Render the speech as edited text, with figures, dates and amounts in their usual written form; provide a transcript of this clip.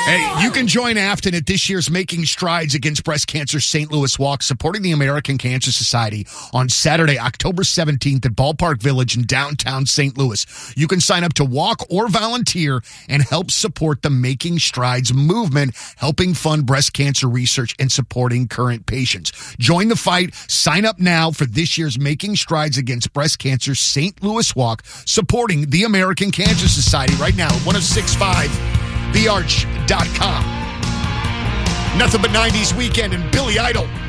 Hey, you can join Afton at this year's Making Strides Against Breast Cancer St. Louis Walk, supporting the American Cancer Society on Saturday, October 17th at Ballpark Village in downtown St. Louis. You can sign up to walk or volunteer and help support the Making Strides movement, helping fund breast cancer research and supporting current patients. Join the fight. Sign up now for this year's Making Strides Against Breast Cancer St. Louis Walk, supporting the American Cancer Society right now at 1065thearch.com. Nothing but 90s Weekend and Billy Idol.